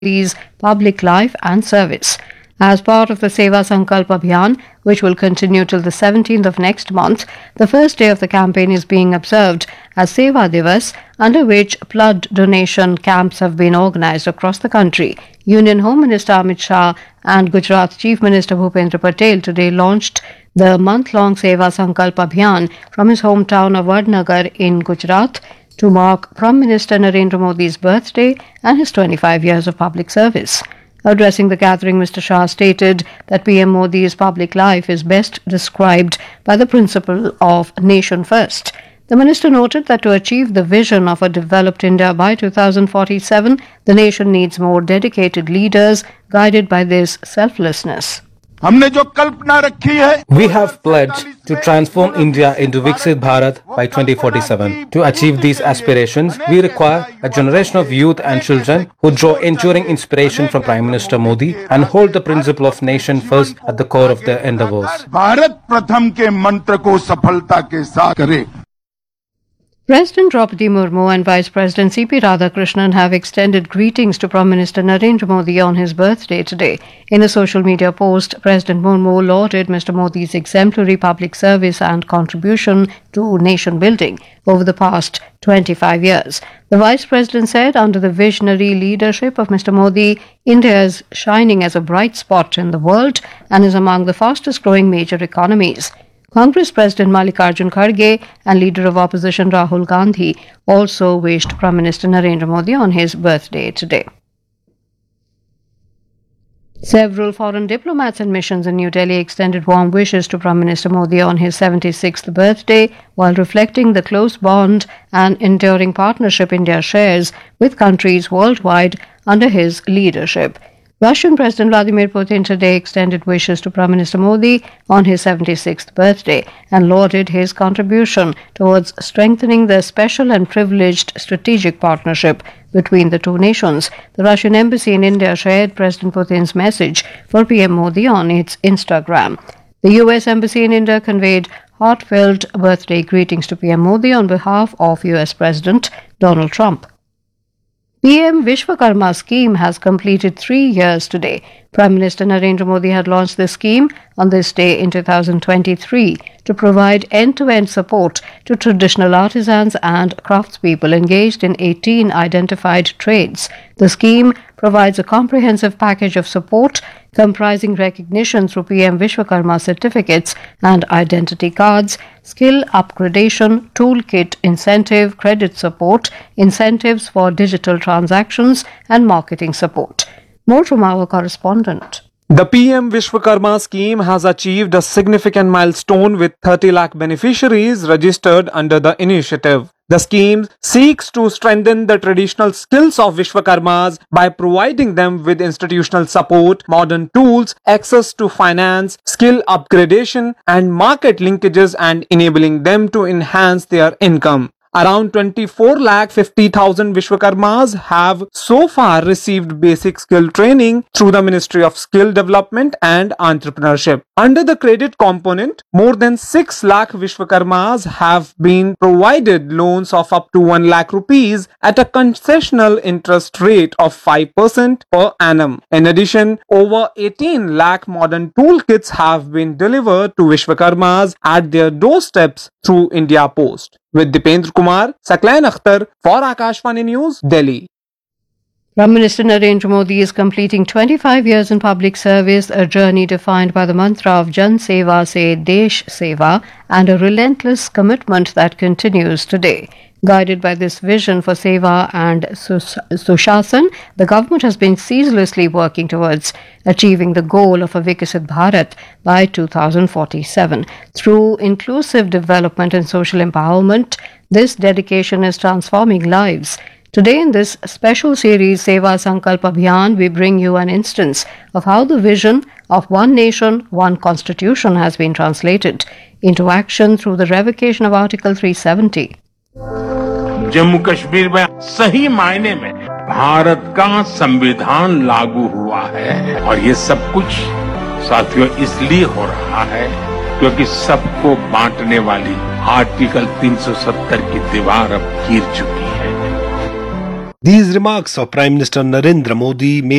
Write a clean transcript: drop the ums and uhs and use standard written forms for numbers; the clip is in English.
Modi's public life and service. As part of the Seva Sankalp Abhiyan, which will continue till the 17th of next month, the first day of the campaign is being observed as Seva Divas, under which blood donation camps have been organized across the country. Union Home Minister Amit Shah and Gujarat Chief Minister Bhupendra Patel today launched the month-long Seva Sankalp Abhiyan from his hometown of Vadnagar in Gujarat to mark Prime Minister Narendra Modi's birthday and his 25 years of public service. Addressing the gathering, Mr. Shah stated that PM Modi's public life is best described by the principle of nation first. The minister noted that to achieve the vision of a developed India by 2047, the nation needs more dedicated leaders guided by this selflessness. We have pledged to transform India into Viksit Bharat by 2047. To achieve these aspirations, we require a generation of youth and children who draw enduring inspiration from Prime Minister Modi and hold the principle of nation first at the core of their endeavours. President Draupadi Murmu and Vice President C.P. Radhakrishnan have extended greetings to Prime Minister Narendra Modi on his birthday today. In a social media post, President Murmu lauded Mr. Modi's exemplary public service and contribution to nation building over the past 25 years. The Vice President said, under the visionary leadership of Mr. Modi, India is shining as a bright spot in the world and is among the fastest growing major economies. Congress President Mallikarjun Kharge and Leader of Opposition Rahul Gandhi also wished Prime Minister Narendra Modi on his birthday today. Several foreign diplomats and missions in New Delhi extended warm wishes to Prime Minister Modi on his 76th birthday, while reflecting the close bond and enduring partnership India shares with countries worldwide under his leadership. Russian President Vladimir Putin today extended wishes to Prime Minister Modi on his 76th birthday and lauded his contribution towards strengthening the special and privileged strategic partnership between the two nations. The Russian embassy in India shared President Putin's message for PM Modi on its Instagram. The US embassy in India conveyed heartfelt birthday greetings to PM Modi on behalf of US President Donald Trump. PM Vishwakarma scheme has completed 3 years today. Prime Minister Narendra Modi had launched the scheme on this day in 2023 to provide end-to-end support to traditional artisans and craftspeople engaged in 18 identified trades. The scheme provides a comprehensive package of support comprising recognition through PM Vishwakarma certificates and identity cards, skill upgradation, toolkit incentive, credit support, incentives for digital transactions and marketing support. More from our correspondent. The PM Vishwakarma scheme has achieved a significant milestone with 30 lakh beneficiaries registered under the initiative. The scheme seeks to strengthen the traditional skills of Vishwakarmas by providing them with institutional support, modern tools, access to finance, skill upgradation, and market linkages, and enabling them to enhance their income. Around 24,50,000 Vishwakarmas have so far received basic skill training through the Ministry of Skill Development and Entrepreneurship. Under the credit component, more than 6 lakh Vishwakarmas have been provided loans of up to 1 lakh rupees at a concessional interest rate of 5% per annum. In addition, over 18 lakh modern toolkits have been delivered to Vishwakarmas at their doorsteps through India Post. With Dipendra Kumar, Saklain Akhtar for Akashvani News, Delhi. Prime Minister Narendra Modi is completing 25 years in public service, a journey defined by the mantra of Jan Seva Se Desh Seva and a relentless commitment that continues today. Guided by this vision for Seva and Sushasan, the government has been ceaselessly working towards achieving the goal of a Viksit Bharat by 2047. Through inclusive development and social empowerment, this dedication is transforming lives. Today in this special series, Seva Sankalp Abhiyan, we bring you an instance of how the vision of one nation, one constitution has been translated into action through the revocation of Article 370. Jammu Kashmir में सही मायने में भारत का संविधान लागू हुआ है और ये सब कुछ साथियों इसलिए हो रहा है क्योंकि सबको बांटने वाली आर्टिकल 370 की दीवार अब गिर चुकी है। These remarks of Prime Minister Narendra Modi made